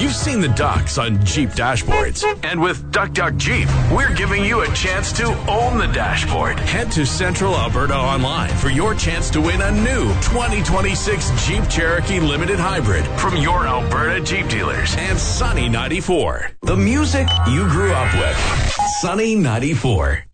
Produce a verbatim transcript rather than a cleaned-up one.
You've seen the ducks on Jeep dashboards. And with Duck Duck Jeep, we're giving you a chance to own the dashboard. Head to Central Alberta Online for your chance to win a new twenty twenty-six Jeep Cherokee Limited Hybrid from your Alberta Jeep dealers. And Sunny ninety-four. The music you grew up with. Sunny ninety-four.